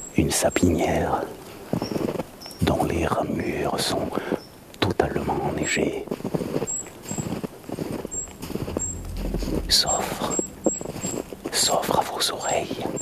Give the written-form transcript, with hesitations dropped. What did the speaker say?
une sapinière dont les ramures sont totalement enneigées s'offre à vos oreilles.